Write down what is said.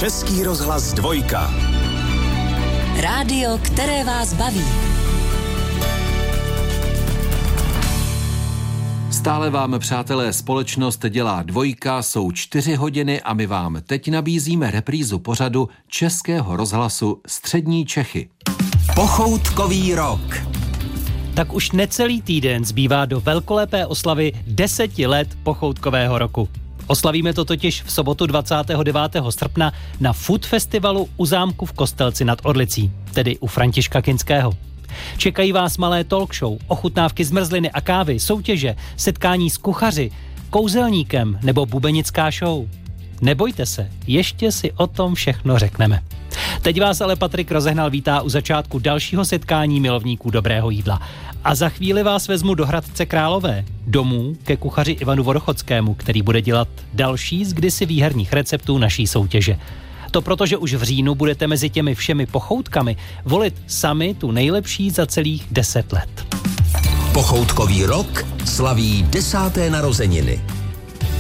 Český rozhlas 2. Rádio, které vás baví. Stále vám, přátelé, společnost dělá 2, jsou 4 hodiny a my vám teď nabízíme reprízu pořadu Českého rozhlasu Střední Čechy. Pochoutkový rok. Tak už necelý týden zbývá do velkolepé oslavy 10 let pochoutkového roku. Oslavíme to totiž v sobotu 29. srpna na Food Festivalu u zámku v Kostelci nad Orlicí, tedy u Františka Kinského. Čekají vás malé talk show, ochutnávky zmrzliny a kávy, soutěže, setkání s kuchaři, kouzelníkem nebo bubenická show. Nebojte se, ještě si o tom všechno řekneme. Teď vás ale Patrik Rozehnal vítá u začátku dalšího setkání milovníků dobrého jídla. A za chvíli vás vezmu do Hradce Králové, domů ke kuchaři Ivanu Vodochodskému, který bude dělat další z kdysi výherních receptů naší soutěže. To proto, že už v říjnu budete mezi těmi všemi pochoutkami volit sami tu nejlepší za celých 10 let. Pochoutkový rok slaví 10. narozeniny.